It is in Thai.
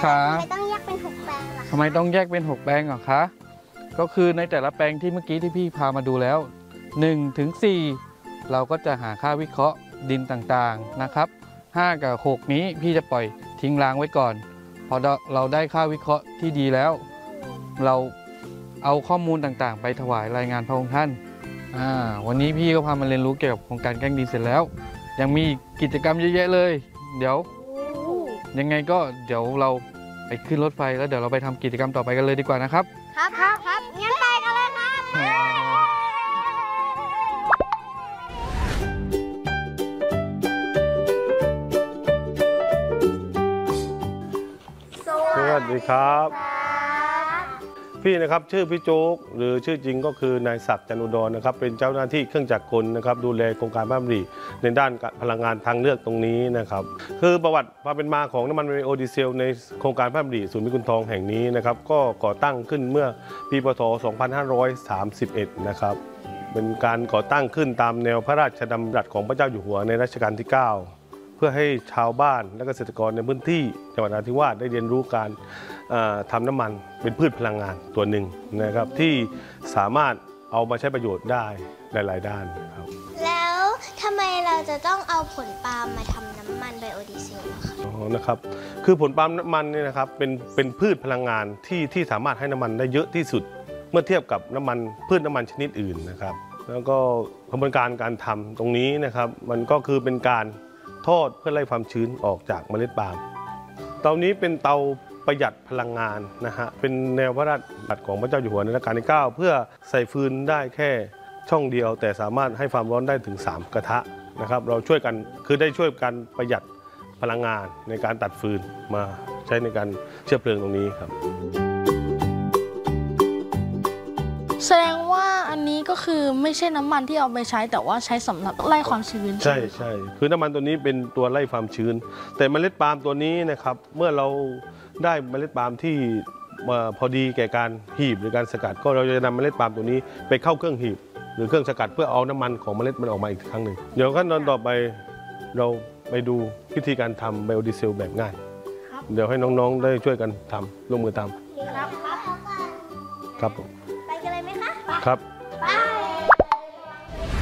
ครับทำไมต้องแยกเป็น6แปลงล่ะทำไมต้องแยกเป็น6แปลงเหรอคะก็คือในแต่ละแปลงที่เมื่อกี้ที่พี่พามาดูแล้ว1 ถึง 4เราก็จะหาค่าวิเคราะห์ดินต่างๆนะครับ5 กับ 6นี้พี่จะปล่อยทิ้งร้างไว้ก่อนพอเราได้ค่าวิเคราะห์ที่ดีแล้วเราเอาข้อมูลต่างๆไปถวายรายงานพระองค์ท่านวันนี้พี่ก็พามาเรียนรู้เกี่ยวกับโครงการแกล้งดินเสร็จแล้วยังมีกิจกรรมเยอะแยะเลยเดี๋ยวยังไงก็เดี๋ยวเราไปขึ้นรถไฟแล้วเดี๋ยวเราไปทำกิจกรรมต่อไปกันเลยดีกว่านะครับครับงั้นไปกันเลยครับสวัสดีครับพี่นะครับชื่อพี่โจ๊กหรือชื่อจริงก็คือนายศักดิ์จันอุดรนะครับเป็นเจ้าหน้าที่เครื่องจักรกลนะครับดูแลโครงการพระดำริในด้านพลังงานทางเลือกตรงนี้นะครับคือประวัติความเป็นมาของน้ำมันไบโอดีเซลในโครงการพระดำริศูนย์พิกุลทองแห่งนี้นะครับก็ก่อตั้งขึ้นเมื่อปีพ.ศ. 2531นะครับเป็นการก่อตั้งขึ้นตามแนวพระราชดำรัสของพระเจ้าอยู่หัวในรัชกาลที่ 9เพื่อให้ชาวบ้านและเกษตรกรในพื้นที่จังหวัดนราธิวาสได้เรียนรู้การทำน้ำมันเป็นพืชพลังงานตัวหนึ่งนะครับที่สามารถเอามาใช้ประโยชน์ได้หลายๆด้านครับแล้วทำไมเราจะต้องเอาผลปาล์มมาทำน้ำมันไบโอดีเซลคะนะครับคือผลปาล์มน้ำมันเนี่ยนะครับเป็นพืชพลังงานที่สามารถให้น้ำมันได้เยอะที่สุดเมื่อเทียบกับพืชน้ำมันชนิดอื่นนะครับแล้วก็กระบวนการการทำตรงนี้นะครับมันก็คือเป็นการทอดเพื่อไล่ความชื้นออกจากเมล็ดปาล์มเตานี้เป็นเตาประหยัดพลังงานนะฮะเป็นแนวพระราชดำรัสของพระเจ้าอยู่หัวในรัชกาลที่ 9เพื่อใส่ฟืนได้แค่ช่องเดียวแต่สามารถให้ความร้อนได้ถึง3กระทะนะครับเราช่วยกันคือได้ช่วยกันประหยัดพลังงานในการตัดฟืนมาใช้ในการเชื้อเพลิงตรงนี้ครับแสดงว่าอันนี้ก็คือไม่ใช่น้ำมันที่เอาไปใช้แต่ว่าใช้สำหรับไล่ความชื้นใช่คือน้ำมันตัวนี้เป็นตัวไล่ความชื้นแต่เมล็ดปาล์มตัวนี้นะครับเมื่อเราได้เมล็ดปาล์มที่พอดีแก่การหีบหรือการสกัดก็เราจะนำเมล็ดปาล์มตัวนี้ไปเข้าเครื่องหีบหรือเครื่องสกัดเพื่อเอาน้ำมันของเมล็ดมันออกมาอีกครั้งหนึ่งเดี๋ยวขั้นตอนต่อไปเราไปดูวิธีการทำไบโอดีเซลแบบง่ายเดี๋ยวให้น้องๆได้ช่วยกันทำลงมือทำครับผมไปกันเลยไหมคะครับ